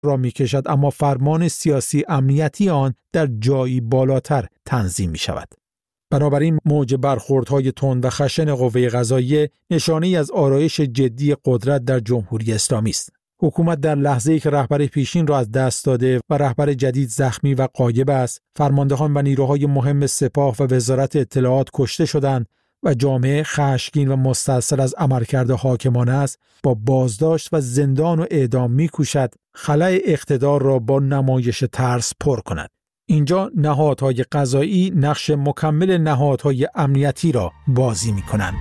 را می‌کشد، اما فرمان سیاسی امنیتی آن در جایی بالاتر تنظیم می‌شود. بنابراین موج برخوردهای تند و خشن قوه قضاییه نشانه‌ای از آرایش جدی قدرت در جمهوری اسلامی است. حکومت در لحظه‌ای که رهبر پیشین را از دست داده و رهبر جدید زخمی و غایب است، فرماندهان و نیروهای مهم سپاه و وزارت اطلاعات کشته شدند و جامعه خشمگین و مستأصل از عملکرد حاکمانه است، با بازداشت و زندان و اعدام می‌کوشد خلأ اقتدار را با نمایش ترس پر کند. اینجا نهادهای قضایی نقش مکمل نهادهای امنیتی را بازی می‌کنند.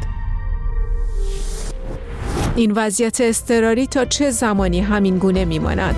این وضعیت اضطراری تا چه زمانی همین گونه می‌ماند؟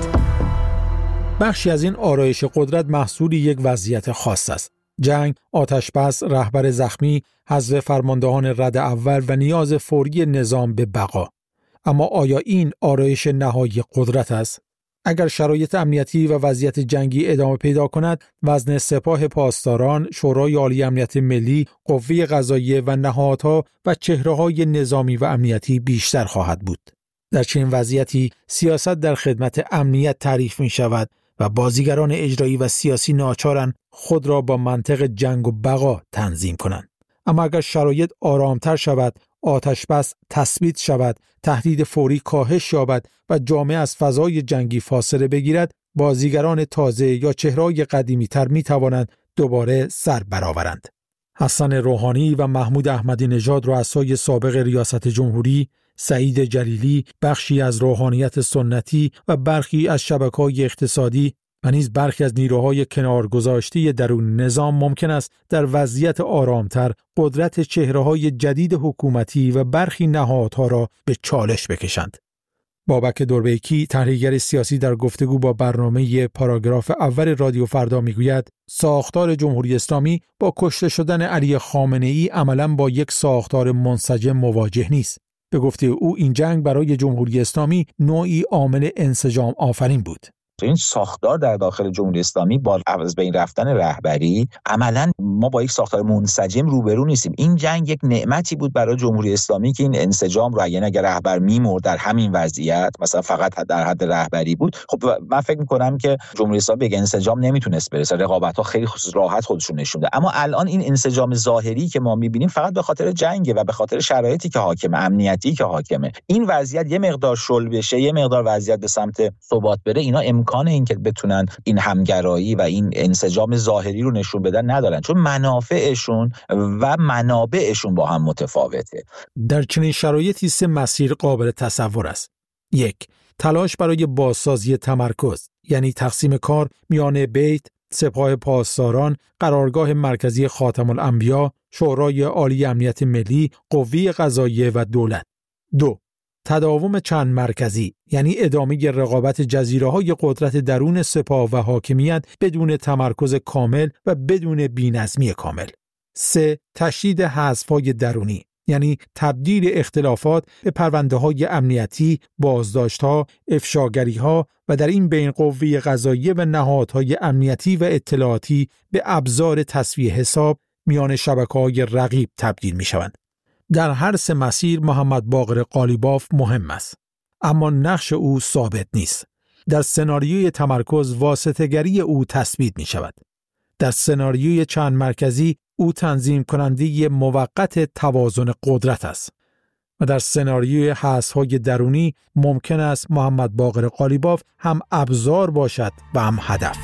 بخشی از این آرایش قدرت محصول یک وضعیت خاص است. جنگ، آتش‌بس، رهبر زخمی، حذف فرماندهان رد اول و نیاز فوری نظام به بقا. اما آیا این آرایش نهایی قدرت است؟ اگر شرایط امنیتی و وضعیت جنگی ادامه پیدا کند، وزن سپاه پاسداران، شورای عالی امنیت ملی، قوه قضاییه و نهادها و چهره‌های نظامی و امنیتی بیشتر خواهد بود. در چنین وضعیتی سیاست در خدمت امنیت تعریف می شود و بازیگران اجرایی و سیاسی ناچارند خود را با منطق جنگ و بقا تنظیم کنند. اما اگر شرایط آرامتر شود، آتش بس تثبیت شود، تهدید فوری کاهش یابد و جامعه از فضای جنگی فاصله بگیرد، بازیگران تازه یا چهره‌های قدیمی‌تر می‌توانند دوباره سر برآورند. حسن روحانی و محمود احمدی نژاد، رؤسای سابق ریاست جمهوری، سعید جلیلی، بخشی از روحانیت سنتی و برخی از شبکه‌های اقتصادی و نیز برخی از نیروهای کنارگذاشته درون نظام ممکن است در وضعیت آرامتر قدرت چهره‌های جدید حکومتی و برخی نهادها را به چالش بکشند. بابک دوربیکی، تحلیلگر سیاسی، در گفتگو با برنامه پاراگراف اول رادیو فردا میگوید ساختار جمهوری اسلامی با کشته شدن علی خامنه‌ای عملاً با یک ساختار منسجم مواجه نیست. به گفته او این جنگ برای جمهوری اسلامی نوعی عامل انسجام آفرین بود. این ساختار در داخل جمهوری اسلامی با از بین رفتن رهبری عملاً ما با یک ساختار منسجم روبرو نیستیم. این جنگ یک نعمتی بود برای جمهوری اسلامی که این انسجام را، یعنی اگر رهبر میمرد در همین وضعیت مثلا فقط در حد رهبری بود، خب من فکر می‌کنم که جمهوری اسلامی به انسجام نمیتونست برسه، رقابت‌ها خیلی راحت خودشون نشون داد. اما الان این انسجام ظاهری که ما می‌بینیم فقط به خاطر جنگ و به خاطر شرایطی که حاکمه، امنیتی که حاکمه. این وضعیت یه مقدار شل بشه، یه مقدار وضعیت به سمت ثبات بره، اینا امکان این که بتونن این همگرایی و این انسجام ظاهری رو نشون بدن ندارن، چون منافعشون و منابعشون با هم متفاوته. در چنین شرایطی سه مسیر قابل تصور است. 1. تلاش برای بازسازی تمرکز، یعنی تقسیم کار میان بیت، سپاه پاسداران، قرارگاه مرکزی خاتم الانبیا، شورای عالی امنیت ملی، قوه قضاییه و دولت. 2. تداوم چند مرکزی، یعنی ادامه رقابت جزیره‌های قدرت درون سپاه و حاکمیت بدون تمرکز کامل و بدون بی‌نظمی کامل. 3. تشدید حذف‌های درونی، یعنی تبدیل اختلافات به پرونده‌های امنیتی، بازداشت‌ها، افشاگری‌ها و در این بین قوه قضاییه و نهادهای امنیتی و اطلاعاتی به ابزار تسویه حساب میان شبکه‌های رقیب تبدیل می‌شوند. در هر سه مسیر محمد باقر قالیباف مهم است، اما نقش او ثابت نیست. در سناریوی تمرکز واسطه‌گری او تثبیت می شود. در سناریوی چند مرکزی او تنظیم کننده موقت توازن قدرت است و در سناریوی حذف‌های درونی ممکن است محمد باقر قالیباف هم ابزار باشد و هم هدف.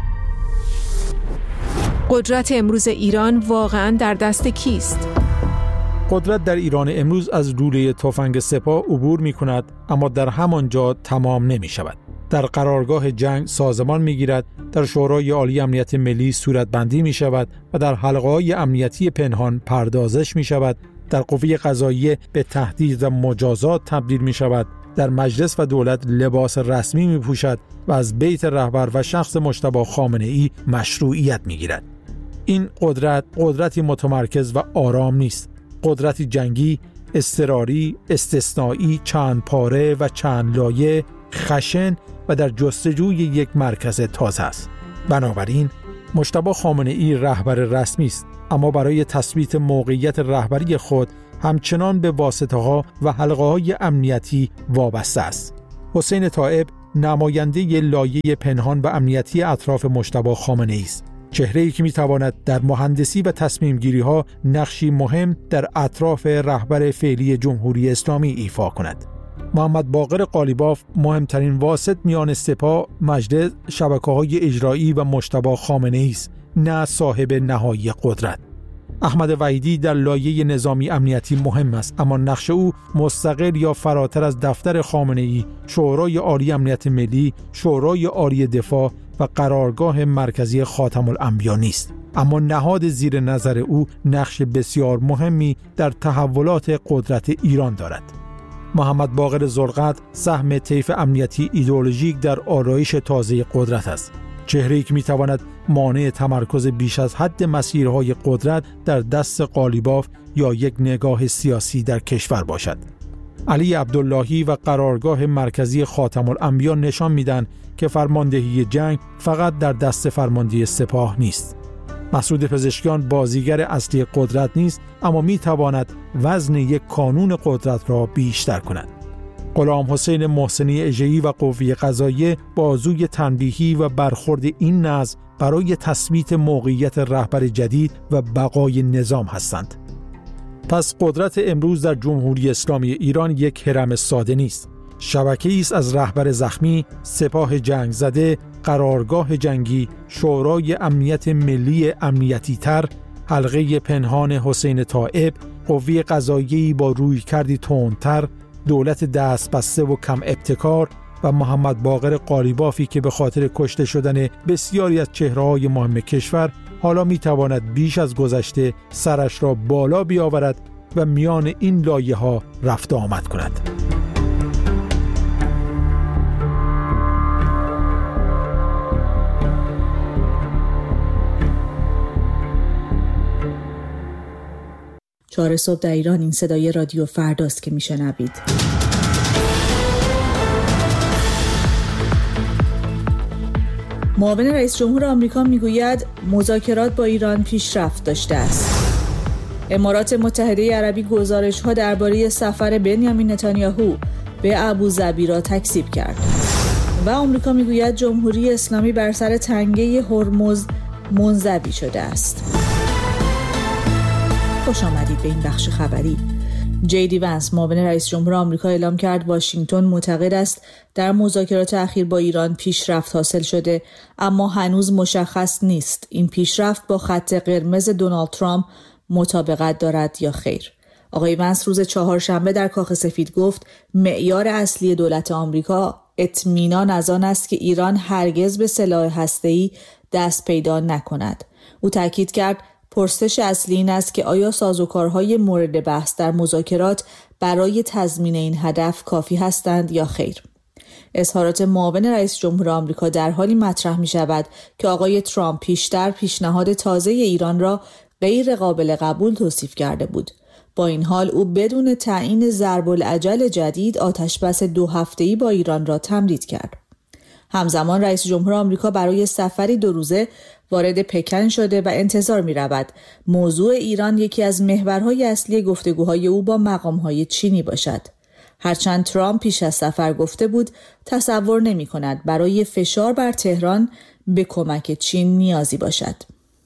قدرت امروز ایران واقعاً در دست کیست؟ قدرت در ایران امروز از لوله تفنگ سپاه عبور می کند، اما در همان جا تمام نمی شود. در قرارگاه جنگ سازمان می گیرد، در شورای عالی امنیت ملی صورتبندی می شود و در حلقه‌های امنیتی پنهان پردازش می شود. در قوه قضاییه به تهدید و مجازات تبدیل می شود. در مجلس و دولت لباس رسمی می پوشد و از بیت رهبر و شخص مجتبی خامنه‌ای مشروعیت می گیرد. این قدرتی متمرکز و آرام نیست. قدرتی جنگی، اضطراری، استثنایی، چند پاره و چند لایه، خشن و در جستجوی یک مرکز تازه است. بنابراین مجتبی خامنه‌ای رهبر رسمی است، اما برای تثبیت موقعیت رهبری خود همچنان به واسطه‌ها و حلقه‌های امنیتی وابسته است. حسین طایب، نماینده لایه پنهان و امنیتی اطراف مجتبی خامنه‌ای است. چهره‌ای که می‌تواند در مهندسی و تصمیم‌گیری‌ها نقشی مهم در اطراف رهبر فعلی جمهوری اسلامی ایفا کند. محمد باقر قالیباف مهمترین واسط میان سپاه، مجلس، شبکه‌های اجرایی و مجتبی خامنه‌ای است، نه صاحب نهایی قدرت. احمد وحیدی در لایه نظامی امنیتی مهم است، اما نقش او مستقل یا فراتر از دفتر خامنه‌ای، شورای عالی امنیت ملی، شورای عالی دفاع و قرارگاه مرکزی خاتم الانبیا نیست. اما نهاد زیر نظر او نقش بسیار مهمی در تحولات قدرت ایران دارد. محمد باقر ذوالقدر سهم طیف امنیتی ایدئولوژیک در آرایش تازه قدرت است. چهره‌ای که می‌تواند مانع تمرکز بیش از حد مسیرهای قدرت در دست قالیباف یا یک نگاه سیاسی در کشور باشد. علی عبداللهی و قرارگاه مرکزی خاتم الانبیا نشان میدن که فرماندهی جنگ فقط در دست فرماندهی سپاه نیست. مسعود پزشکیان بازیگر اصلی قدرت نیست، اما میتواند وزن یک کانون قدرت را بیشتر کند. غلام حسین محسنی اژه‌ای و قوه قضاییه بازوی تنبیهی و برخورد این نظم برای تثبیت موقعیت رهبر جدید و بقای نظام هستند. پس قدرت امروز در جمهوری اسلامی ایران یک هرم ساده نیست. شبکه‌ای است از رهبر زخمی، سپاه جنگ زده، قرارگاه جنگی، شورای امنیت ملی امنیتی تر، حلقه پنهان حسین طائب، قوه قضاییه‌ای با رویکردی تندتر، دولت دست بسته و کم ابتکار و محمد باقر قالیبافی که به خاطر کشته شدن بسیاری از چهره‌های مهم کشور حالا می‌تواند بیش از گذشته سرش را بالا بیاورد و میان این لایه‌ها رفت و آمد کند. چهار صبح در ایران، این صدای رادیو فرداست که میشنوید. معاون رئیس جمهور آمریکا میگوید مذاکرات با ایران پیشرفت داشته است. امارات متحده عربی گزارش‌ها درباره سفر بنیامین نتانیاهو به ابوظبی را تکذیب کرد. و آمریکا میگوید جمهوری اسلامی بر سر تنگه هرمز منزوی شده است. خوش آمدید به این بخش خبری. جی ونس معاون رئیس جمهور آمریکا اعلام کرد واشنگتن معتقد است در مذاکرات اخیر با ایران پیشرفت حاصل شده، اما هنوز مشخص نیست این پیشرفت با خط قرمز دونالد ترامپ مطابقت دارد یا خیر. آقای ونس روز چهارشنبه در کاخ سفید گفت معیار اصلی دولت آمریکا اطمینان از آن است که ایران هرگز به سلاح هسته‌ای دست پیدا نکند. او تاکید کرد پرسش اصلی این است که آیا سازوکارهای مورد بحث در مذاکرات برای تضمین این هدف کافی هستند یا خیر. اظهارات معاون رئیس جمهور آمریکا در حالی مطرح می شود که آقای ترامپ پیشتر پیشنهاد تازه ایران را غیر قابل قبول توصیف کرده بود. با این حال او بدون تعیین ضرب الاجل جدید آتشبس 2 هفته‌ای با ایران را تمدید کرد. همزمان رئیس جمهور آمریکا برای سفری 2 روزه وارد پکن شده و انتظار می رود موضوع ایران یکی از محورهای اصلی گفتگوهای او با مقامهای چینی باشد. هرچند ترامپ پیش از سفر گفته بود تصور نمی کند برای فشار بر تهران به کمک چین نیازی باشد.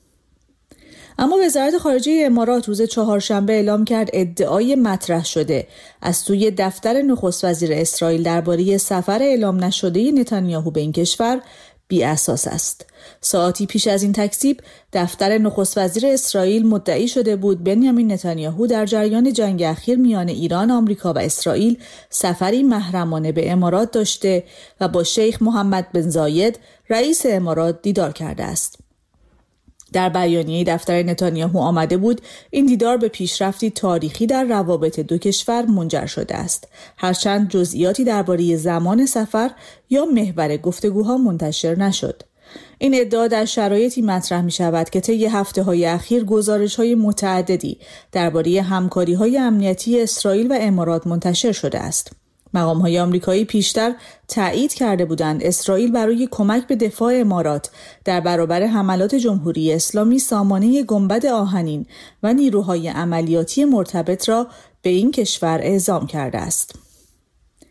اما وزارت خارجه امارات روز چهارشنبه اعلام کرد ادعای مطرح شده از سوی دفتر نخست وزیر اسرائیل درباره سفر اعلام نشده نتانیاهو به این کشور بی اساس است. ساعتی پیش از این تکذیب دفتر نخست وزیر اسرائیل مدعی شده بود بنیامین نتانیاهو در جریان جنگ اخیر میان ایران، آمریکا و اسرائیل سفری محرمانه به امارات داشته و با شیخ محمد بن زاید رئیس امارات دیدار کرده است. در بیانیه دفتر نتانیاهو آمده بود این دیدار به پیشرفتی تاریخی در روابط 2 کشور منجر شده است، هرچند جزئیاتی درباره زمان سفر یا محور گفتگوها منتشر نشد. این ادعا در شرایطی مطرح می شود که طی هفته‌های اخیر گزارش‌های متعددی درباره همکاری‌های امنیتی اسرائیل و امارات منتشر شده است. مقام‌های آمریکایی پیشتر تایید کرده بودند اسرائیل برای کمک به دفاع امارات در برابر حملات جمهوری اسلامی سامانه گنبد آهنین و نیروهای عملیاتی مرتبط را به این کشور اعزام کرده است.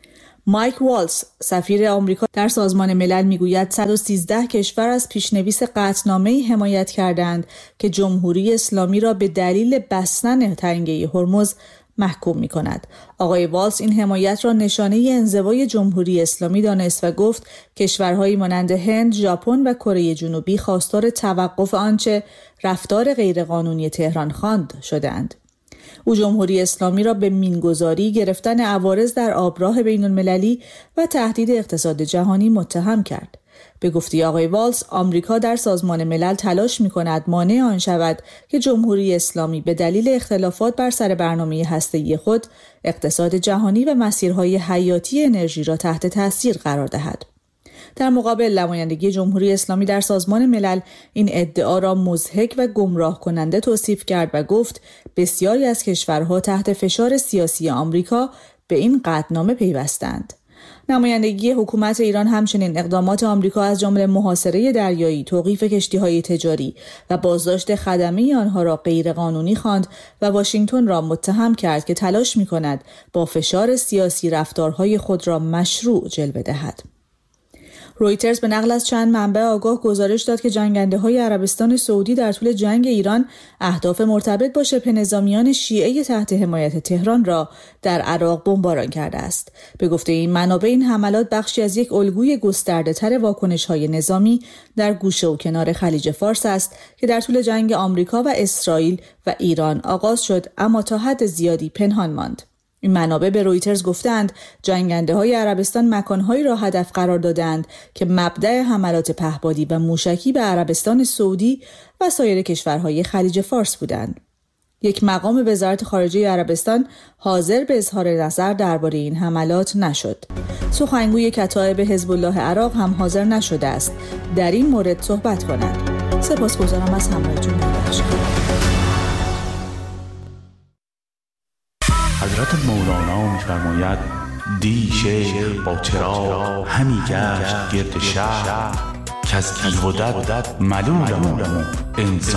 مایک والز سفیر آمریکا در سازمان ملل میگوید 113 کشور از پیشنویس قطعنامه‌ای حمایت کردند که جمهوری اسلامی را به دلیل بستن تنگه هرمز محکوم می کند. آقای والز این حمایت را نشانه انزوای جمهوری اسلامی دانست و گفت کشورهایی مانند هند، ژاپن و کره جنوبی خواستار توقف آنچه رفتار غیرقانونی تهران خواند شدند. او جمهوری اسلامی را به مینگذاری، گرفتن عوارض در آبراه بین المللی و تهدید اقتصاد جهانی متهم کرد. به گفته آقای والز، آمریکا در سازمان ملل تلاش می‌کند مانع آن شود که جمهوری اسلامی به دلیل اختلافات بر سر برنامه هسته‌ای خود اقتصاد جهانی و مسیرهای حیاتی انرژی را تحت تاثیر قرار دهد. در مقابل نمایندگی جمهوری اسلامی در سازمان ملل این ادعا را مضحک و گمراه کننده توصیف کرد و گفت بسیاری از کشورها تحت فشار سیاسی آمریکا به این قطعنامه پیوستند. نمایندگی حکومت ایران همچنین اقدامات آمریکا از جمله محاصره دریایی، توقیف کشتی‌های تجاری و بازداشت خدمه آنها را غیرقانونی خواند و واشنگتن را متهم کرد که تلاش می‌کند با فشار سیاسی رفتارهای خود را مشروع جلوه دهد. رویترز به نقل از چند منبع آگاه گزارش داد که جنگنده‌های عربستان سعودی در طول جنگ ایران اهداف مرتبط با شبه نظامیان شیعه تحت حمایت تهران را در عراق بمباران کرده است. به گفته این منابع این حملات بخشی از یک الگوی گسترده‌تر واکنش‌های نظامی در گوشه و کنار خلیج فارس است که در طول جنگ آمریکا و اسرائیل و ایران آغاز شد اما تا حد زیادی پنهان ماند. این منابع به رویترز گفتند جنگنده‌های عربستان مکان‌هایی را هدف قرار دادند که مبدأ حملات پهپادی و موشکی به عربستان سعودی و سایر کشورهای خلیج فارس بودند. یک مقام وزارت خارجه عربستان حاضر به اظهار نظر درباره این حملات نشد. سخنگوی کتایب حزب الله عراق هم حاضر نشده است در این مورد صحبت کند. سپاسگزارم از همراهیتون. حضرت مولانا می‌فرماید دی شیخ با چراغ همی گشت گرد شهر که از کیودت ملولم انسان